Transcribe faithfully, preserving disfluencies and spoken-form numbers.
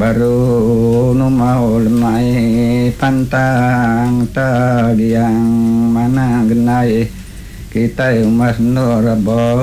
baru numaul mai pantang tagiang mana genai kita umas nur